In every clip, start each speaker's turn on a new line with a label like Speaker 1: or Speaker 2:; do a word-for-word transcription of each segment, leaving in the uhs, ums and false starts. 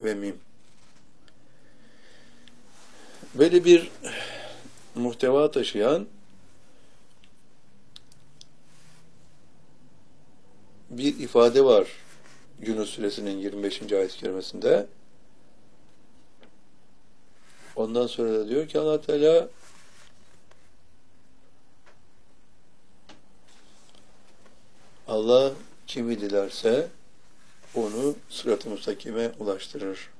Speaker 1: ve mim. Böyle bir muhteva taşıyan bir ifade var Yunus Suresinin yirmi beşinci ayet-i kerimesinde. Ondan sonra da diyor ki Allah Teala Allah kimi dilerse onu sırat-ı müstakime ulaştırır.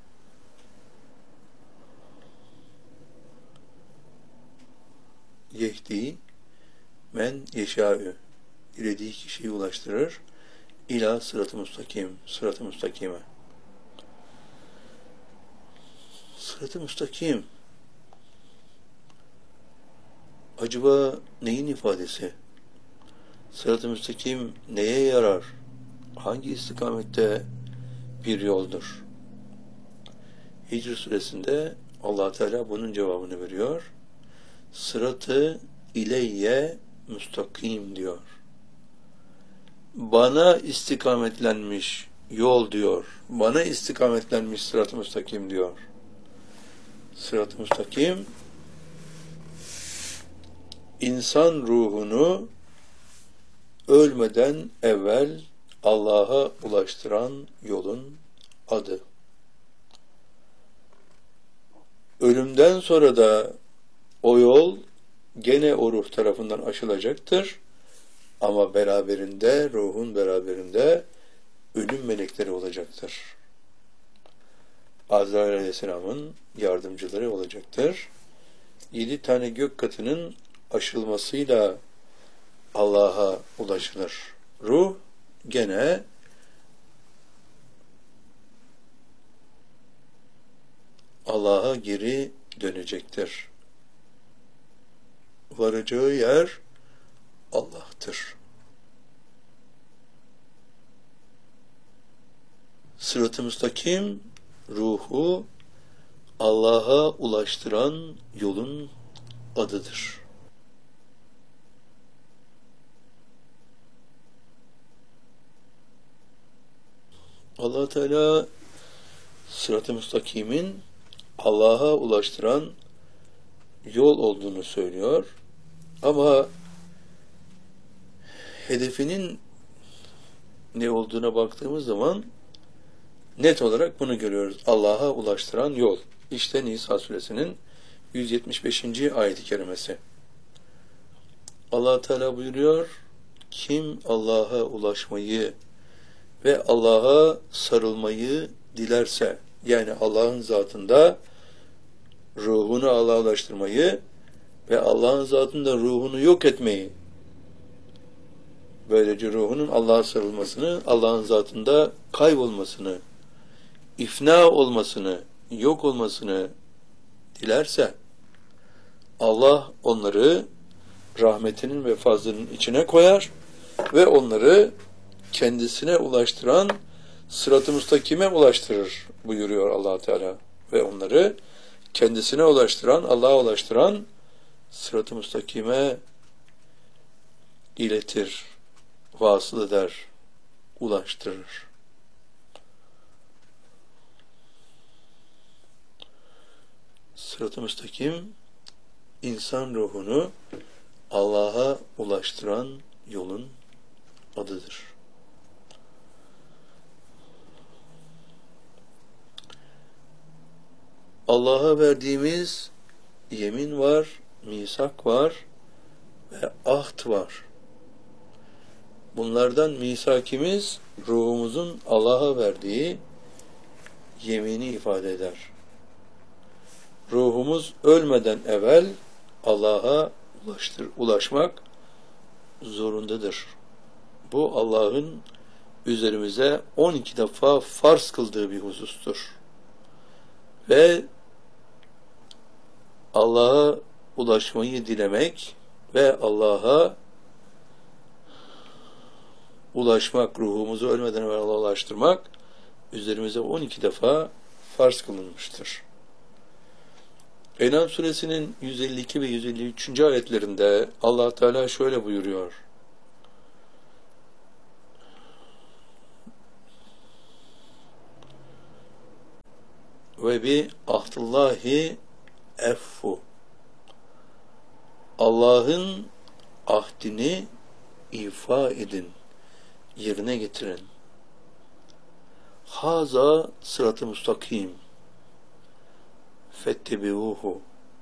Speaker 1: Yehdi men yeşâ'ü, dilediği kişiyi ulaştırır. İlâ sırat-ı müstakim, sırat-ı müstakime. Sırat-ı müstakim acaba neyin ifadesi? Sırat-ı müstakim neye yarar? Hangi istikamette bir yoldur? Hicr suresinde Allah Teala bunun cevabını veriyor. Sıratı ileyye müstakim diyor. Bana istikametlenmiş yol diyor. Bana istikametlenmiş sırat-ı müstakim diyor. Sırat-ı müstakim insan ruhunu ölmeden evvel Allah'a ulaştıran yolun adı. Ölümden sonra da o yol gene o ruh tarafından aşılacaktır. Ama beraberinde, ruhun beraberinde ölüm melekleri olacaktır. Azrail Aleyhisselam'ın yardımcıları olacaktır. Yedi tane gök katının aşılmasıyla Allah'a ulaşılır. Ruh gene Allah'a geri dönecektir. Varacağı yer Allah'tır. Sırat-ı müstakim ruhu Allah'a ulaştıran yolun adıdır. Allah Teala sırat-ı müstakimin Allah'a ulaştıran yol olduğunu söylüyor. Ama hedefinin ne olduğuna baktığımız zaman net olarak bunu görüyoruz. Allah'a ulaştıran yol. İşte Nisa suresinin yüz yetmiş beşinci ayet-i kerimesi. Allah Teala buyuruyor, kim Allah'a ulaşmayı ve Allah'a sarılmayı dilerse, yani Allah'ın zatında ruhunu Allah'a ulaştırmayı ve Allah'ın zatında ruhunu yok etmeyi, böylece ruhunun Allah'a sarılmasını, Allah'ın zatında kaybolmasını, ifna olmasını, yok olmasını dilerse, Allah onları rahmetinin ve fazlının içine koyar ve onları kendisine ulaştıran sırat-ı müstakime ulaştırır buyuruyor Allah Teala. Ve onları kendisine ulaştıran, Allah'a ulaştıran sırat-ı müstakime iletir, vasıl eder, ulaştırır. Sırat-ı müstakim insan ruhunu Allah'a ulaştıran yolun adıdır. Allah'a verdiğimiz yemin var, misak var ve ahd var. Bunlardan misakimiz ruhumuzun Allah'a verdiği yemini ifade eder. Ruhumuz ölmeden evvel Allah'a ulaştır, ulaşmak zorundadır. Bu Allah'ın üzerimize on iki defa farz kıldığı bir husustur. Ve Allah'a ulaşmayı dilemek ve Allah'a ulaşmak, ruhumuzu ölmeden evvel Allah'a ulaştırmak üzerimize on iki defa farz kılınmıştır. En'am suresinin yüz elli iki ve yüz elli üçüncü ayetlerinde Allah Teala şöyle buyuruyor. ve bi ahdillahi effu. Allah'ın ahdini ifa edin, yerine getirin. Haza sırat-ı müstakim fettebi'uhu.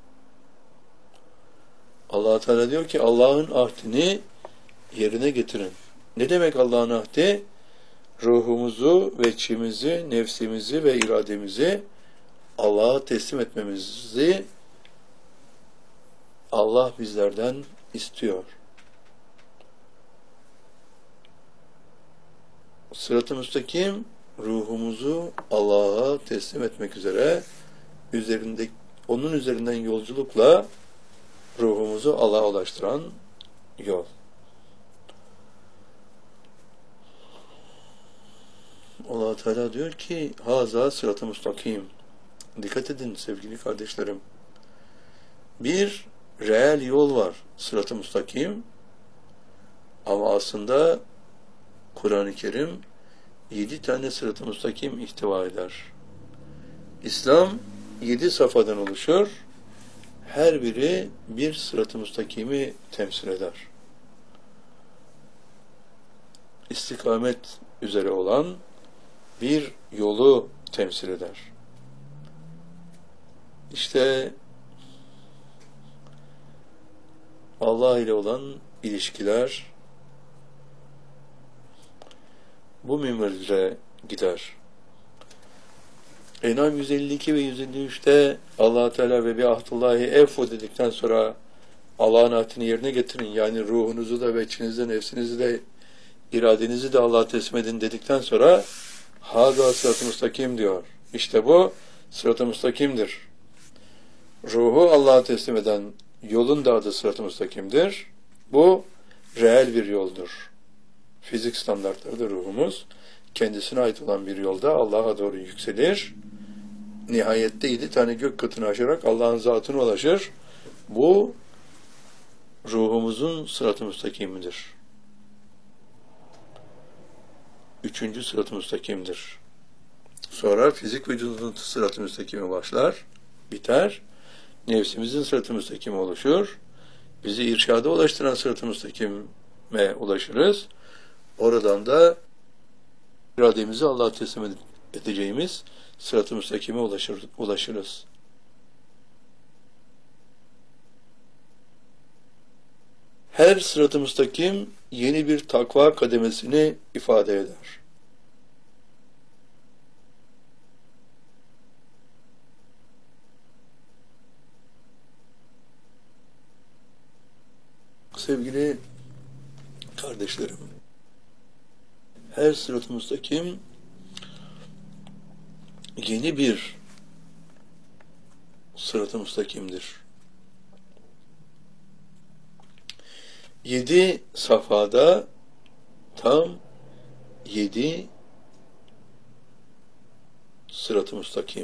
Speaker 1: Allah Teala diyor ki Allah'ın ahdini yerine getirin. Ne demek Allah'ın ahdi? Ruhumuzu, veçimizi, nefsimizi ve irademizi Allah'a teslim etmemizi Allah bizlerden istiyor. Sırat-ı müstakim ruhumuzu Allah'a teslim etmek üzere üzerinde onun üzerinden yolculukla ruhumuzu Allah'a ulaştıran yol. Allah Teala diyor ki haza sırat-ı müstakim. Dikkat edin sevgili kardeşlerim. Bir reel yol var, sırat-ı müstakim. Ama aslında Kur'an-ı Kerim yedi tane sırat-ı müstakim ihtiva eder. İslam yedi safhadan oluşur. Her biri bir sırat-ı müstakimi temsil eder. İstikamet üzere olan bir yolu temsil eder. İşte Allah ile olan ilişkiler bu minvalde gider. En'am yüz elli iki ve yüz elli üçte Allah Teala ve bi ahdillahi effu dedikten sonra Allah'ın ahdini yerine getirin. Yani ruhunuzu da, veçinizi de, nefsinizi de, iradenizi de Allah'a teslim edin dedikten sonra hâzâ sırat-ı müstakim diyor. İşte bu sırat-ı müstakimdir. Ruhu Allah'a teslim eden yolun da adı sırat-ı müstakimdir. Bu reel bir yoldur. Fizik standartlarında ruhumuz kendisine ait olan bir yolda Allah'a doğru yükselir. Nihayette yedi tane gök katını aşarak Allah'ın zatına ulaşır. Bu ruhumuzun sırat-ı müstakimidir. Üçüncü sırat-ı müstakimdir. Sonra fizik vücudunun sırat-ı müstakimi başlar, biter. Nefsimizin sırat-ı müstakimi oluşur. Bizi irşada ulaştıran sırat-ı müstakime ulaşırız. Oradan da irademizi Allah'a teslim edeceğimiz sırat-ı müstakime ulaşır, ulaşırız. Her sırat-ı müstakim yeni bir takva kademesini ifade eder. Sevgili kardeşlerim, her sırat-ı müstakim yeni bir sırat-ı müstakimdir. Yedi safhada tam yedi sırat-ı müstakim.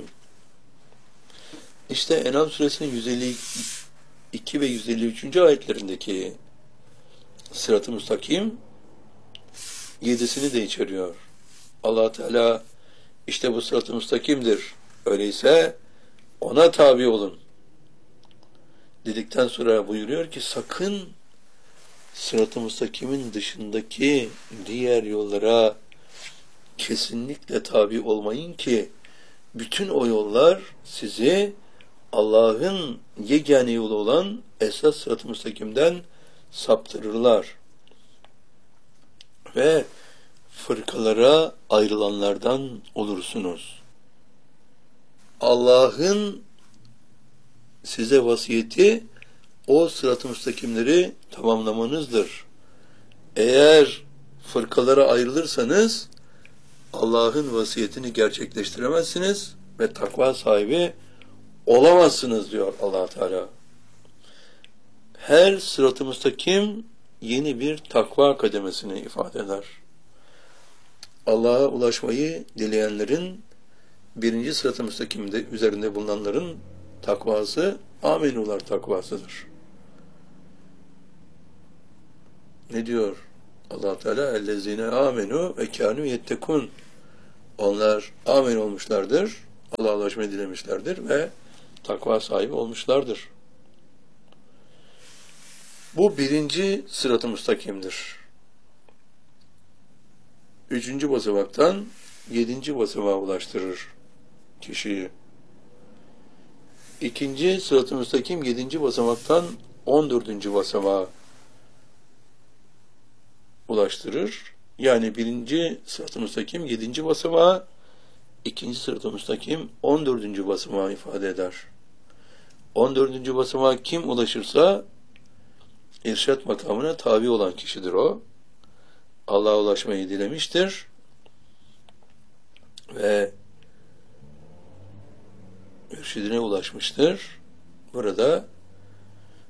Speaker 1: İşte En'am suresinin yüz elli iki ve yüz elli üçüncü ayetlerindeki sırat-ı müstakim yedisini de içeriyor. Allah Teala işte bu sırat-ı müstakimdir. Öyleyse ona tabi olun dedikten sonra buyuruyor ki sakın sırat-ı müstakimin dışındaki diğer yollara kesinlikle tabi olmayın ki bütün o yollar sizi Allah'ın yegane yolu olan esas sırat-ı müstakimden saptırırlar ve fırkalara ayrılanlardan olursunuz. Allah'ın size vasiyeti o sırat-ı müstakimleri tamamlamanızdır. Eğer fırkalara ayrılırsanız Allah'ın vasiyetini gerçekleştiremezsiniz ve takva sahibi olamazsınız diyor Allah Teala. Her sırat-ı müstakim yeni bir takva kademesini ifade eder. Allah'a ulaşmayı dileyenlerin birinci sırat-ı müstakimde üzerinde bulunanların takvası amenular takvasıdır. Ne diyor Allah Teala? Ellezine amenu ve kânû yettekûn. Onlar amen olmuşlardır. Allah'a ulaşmayı dilemişlerdir ve takva sahibi olmuşlardır. Bu birinci sırat-ı müstakimdir. Üçüncü basamaktan yedinci basamağa ulaştırır kişiyi. İkinci sırat-ı müstakim yedinci basamaktan on dördüncü basamağa ulaştırır. Yani birinci sırat-ı müstakim yedinci basamağa, ikinci sırat-ı müstakim on dördüncü basamağı ifade eder. on dördüncü basamağa kim ulaşırsa irşat makamına tabi olan kişidir o. Allah'a ulaşmayı dilemiştir ve mürşidine ulaşmıştır. Burada